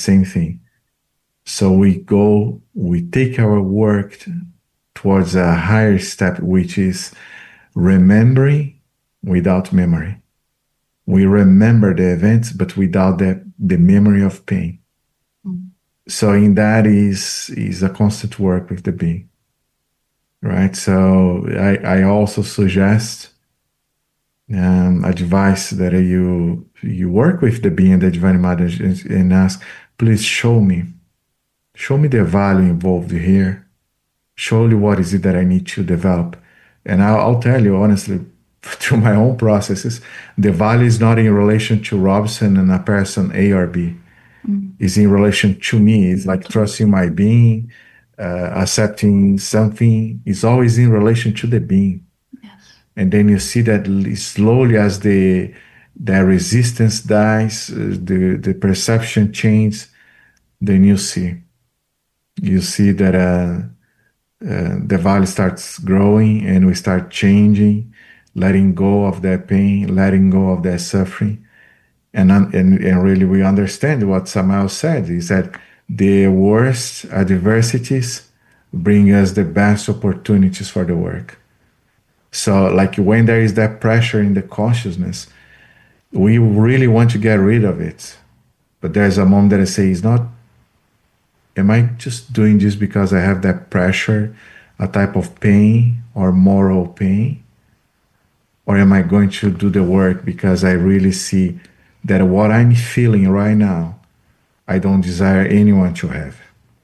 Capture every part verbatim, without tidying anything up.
same thing. So we go, we take our work towards a higher step, which is remembering without memory. We remember the events, but without the, the memory of pain. Mm. So in that is, is a constant work with the being, right? So I, I also suggest, um, advice that you, you work with the being, the Divine Mother, and, and ask, please show me, show me the value involved here. Show me what is it that I need to develop. And I'll, I'll tell you honestly, through my own processes, the value is not in relation to Robson and a person A or B. Mm. It's in relation to me. It's like trusting my being, uh, accepting something. It's always in relation to the being. Yes. And then you see that slowly as the the resistance dies, uh, the, the perception changes, then you see. You see that uh, uh, the value starts growing and we start changing, letting go of that pain, letting go of that suffering. And, and, and really we understand what Samael said, is that the worst adversities bring us the best opportunities for the work. So like when there is that pressure in the consciousness, we really want to get rid of it. But there's a moment that I say, it's not, am I just doing this because I have that pressure, a type of pain or moral pain? Or am I going to do the work because I really see that what I'm feeling right now, I don't desire anyone to have?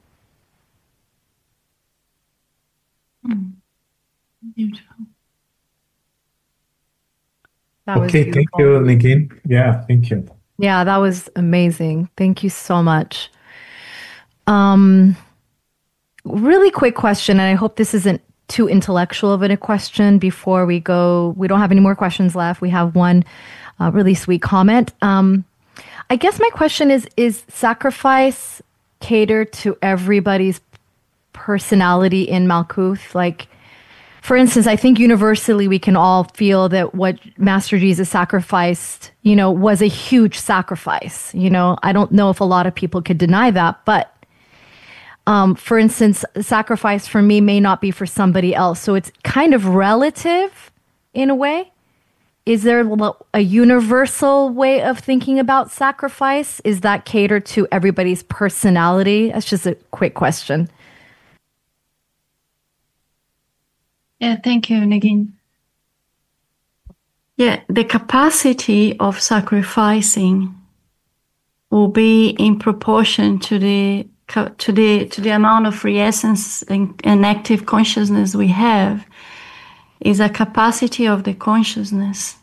Mm. Beautiful. That was okay, beautiful. Thank you, Negin. Yeah, thank you. Yeah, that was amazing. Thank you so much. Um, really quick question, and I hope this isn't too intellectual of a question before we go. We don't have any more questions left. We have one uh, really sweet comment. Um, I guess my question is, is sacrifice catered to everybody's personality in Malkuth? Like, for instance, I think universally we can all feel that what Master Jesus sacrificed, you know, was a huge sacrifice. You know, I don't know if a lot of people could deny that, but Um, for instance, sacrifice for me may not be for somebody else. So it's kind of relative in a way. Is there a universal way of thinking about sacrifice? Is that catered to everybody's personality? That's just a quick question. Yeah, thank you, Negin. Yeah, the capacity of sacrificing will be in proportion to the to the to the amount of free essence and, and active consciousness we have. Is a capacity of the consciousness.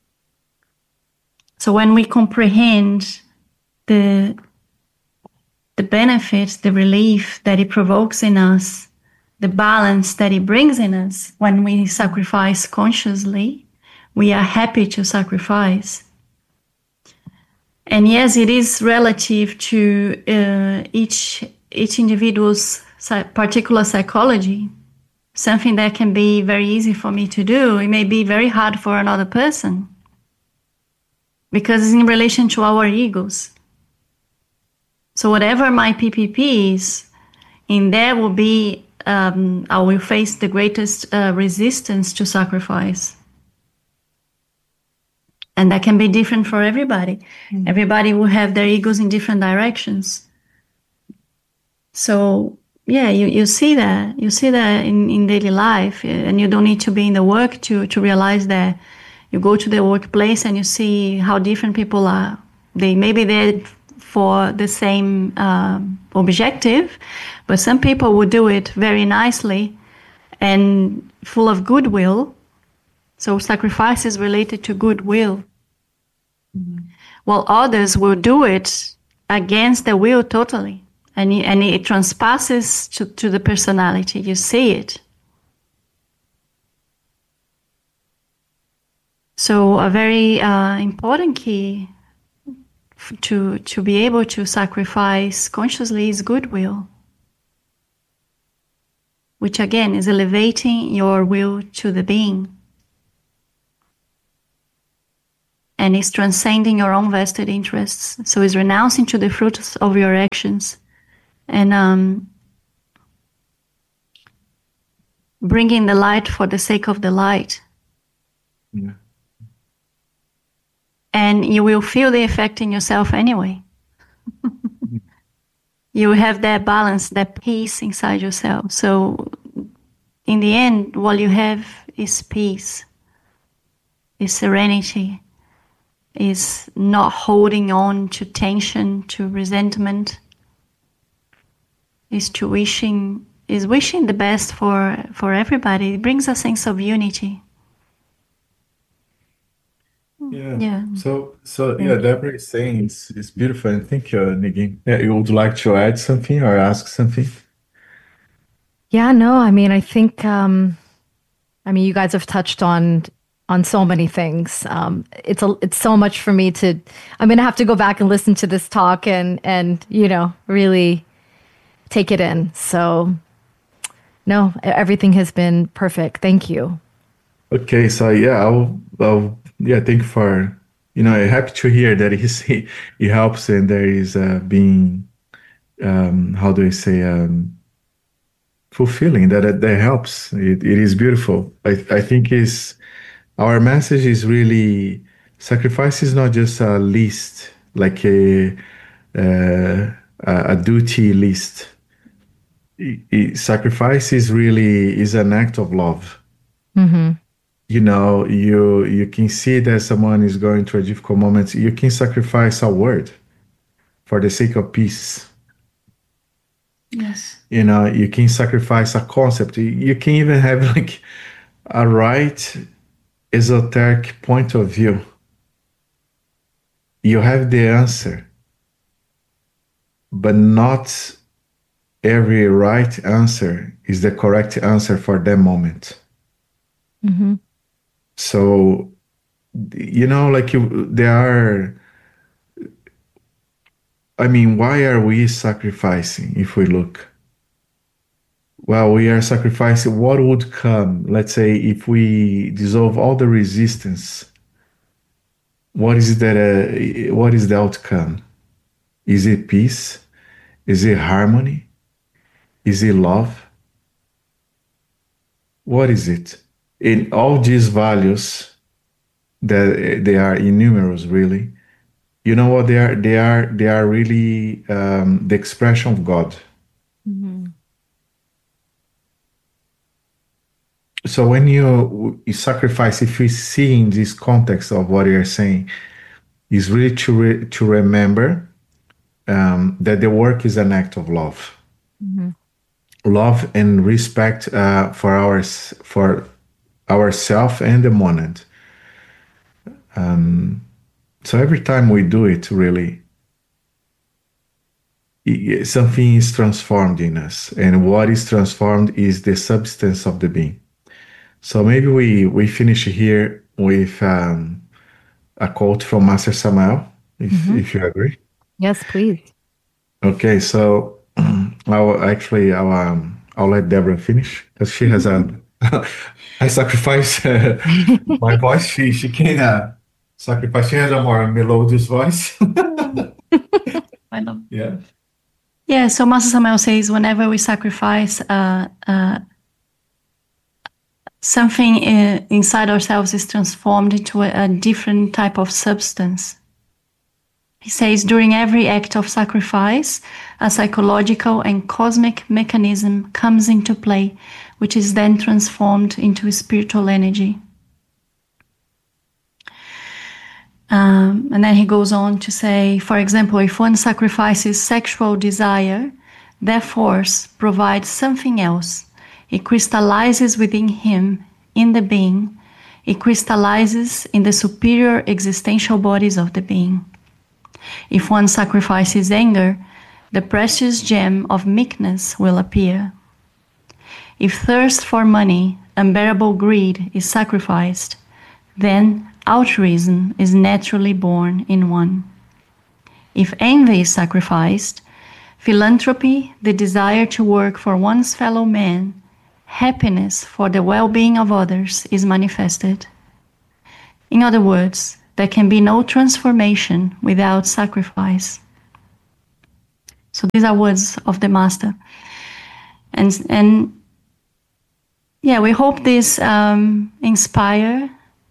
So when we comprehend the the benefits, the relief that it provokes in us, the balance that it brings in us when we sacrifice consciously, we are happy to sacrifice. And yes, it is relative to uh, each each individual's particular psychology. Something that can be very easy for me to do, it may be very hard for another person. Because it's in relation to our egos. So whatever my P P P is, in there will be, um, I will face the greatest uh, resistance to sacrifice. And that can be different for everybody. Mm-hmm. Everybody will have their egos in different directions. So, yeah, you, you see that. You see that in, in daily life. And you don't need to be in the work to, to realize that. You go to the workplace and you see how different people are. They maybe they're for the same um, objective, but some people would do it very nicely and full of goodwill. So sacrifice is related to goodwill. Mm-hmm. While others will do it against the will totally. And it, and it transpasses to, to the personality. You see it. So a very uh, important key f- to, to be able to sacrifice consciously is goodwill, which again is elevating your will to the being. and is transcending your own vested interests. So it's renouncing to the fruits of your actions and um, bringing the light for the sake of the light. Yeah. And you will feel the effect in yourself anyway. You have that balance, that peace inside yourself. So in the end, what you have is peace, is serenity, is not holding on to tension, to resentment, is to wishing, is wishing the best for, for everybody. It brings a sense of unity. Yeah. Yeah. So, so yeah, Deborah is saying it's, it's beautiful. And thank you, Nigin. Yeah, you would like to add something or ask something? Yeah, no, I mean, I think, um, I mean, you guys have touched on on so many things. Um, it's a, it's so much for me to. I'm gonna have to go back and listen to this talk and and you know really take it in. So, no, everything has been perfect. Thank you. Okay, so yeah, I'll, I'll yeah, thank you for, you know, I'm happy to hear that he's, he, he helps and there is uh, being, um, how do I say, um, fulfilling, that that helps. It, it is beautiful. I, I think is our message is really, sacrifice is not just a list, like a, uh, a duty list. It, it, sacrifice is really, is an act of love. Mm-hmm. You know, you you can see that someone is going through a difficult moment. You can sacrifice a word for the sake of peace. Yes. You know, you can sacrifice a concept. You can even have like a right esoteric point of view. You have the answer, but not every right answer is the correct answer for that moment. Mm-hmm. So, you know, like you, there are, I mean, why are we sacrificing if we look? Well, we are sacrificing what would come, let's say, if we dissolve all the resistance. What is that? Uh, what is the outcome? Is it peace? Is it harmony? Is it love? What is it? In all these values, that they are innumerable, really. You know what they are? They are they are really um, the expression of God. Mm-hmm. So when you, you sacrifice, if we see in this context of what you're saying, is really to re, to remember um, that the work is an act of love, Mm-hmm. love and respect uh, for ours for ourself and the moment. Um, so every time we do it, really, it, something is transformed in us, and what is transformed is the substance of the being. So maybe we, we finish here with um, a quote from Master Samael, if, Mm-hmm. if you agree. Yes, please. Okay, so I'll actually I'll um, I'll let Deborah finish because she has a I sacrifice uh, my voice. She she can uh, sacrifice. She has a more melodious voice. I love. Yeah. Yeah. So Master Samuel says, whenever we sacrifice, uh, uh, something uh, inside ourselves is transformed into a, a different type of substance. He says, during every act of sacrifice, a psychological and cosmic mechanism comes into play, which is then transformed into spiritual energy. Um, and then he goes on to say, for example, if one sacrifices sexual desire, that force provides something else. It crystallizes within him, in the being. It crystallizes in the superior existential bodies of the being. If one sacrifices anger, the precious gem of meekness will appear. If thirst for money, unbearable greed is sacrificed, then altruism is naturally born in one. If envy is sacrificed, philanthropy, the desire to work for one's fellow man, happiness for the well-being of others is manifested. In other words, there can be no transformation without sacrifice. So these are words of the Master. And, and yeah, we hope this um, inspire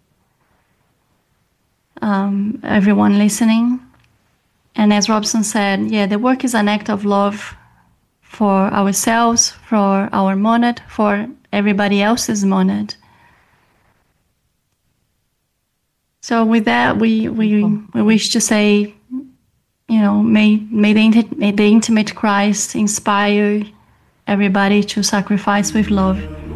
um, everyone listening. And as Robson said, yeah, the work is an act of love for ourselves, for our monad, for everybody else's monad. So with that, we we, we wish to say, you know, may may the, may the intimate Christ inspire everybody to sacrifice with love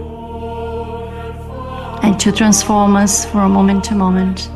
and to transform us from moment to moment.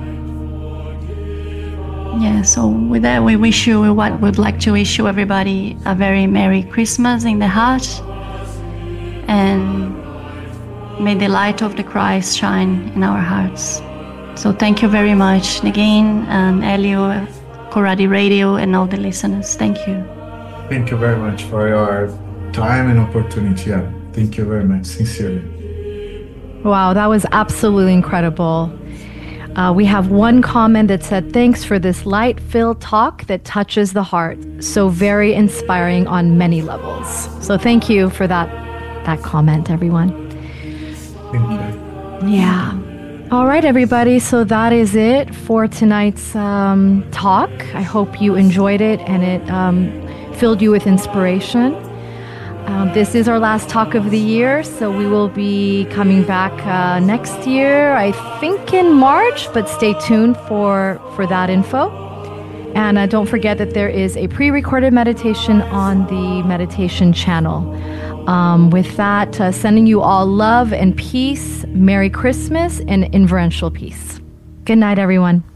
Yeah, so with that, we wish you what we'd like to wish you everybody a very Merry Christmas in the heart, and may the light of the Christ shine in our hearts. So thank you very much, Negin and Elio, Coradi Radio, and all the listeners. Thank you. Thank you very much for your time and opportunity. Yeah, thank you very much, sincerely. Wow, that was absolutely incredible. Uh, we have one comment that said, thanks for this light-filled talk that touches the heart. So very inspiring on many levels. So thank you for that, that comment, everyone. Thank you. Yeah. All right, everybody. So that is it for tonight's um, talk. I hope you enjoyed it and it um, filled you with inspiration. Um, this is our last talk of the year, so we will be coming back uh, next year, I think in March, but stay tuned for, for that info. And uh, don't forget that there is a pre-recorded meditation on the meditation channel. Um, with that, uh, sending you all love and peace, Merry Christmas, and inferential peace. Good night, everyone.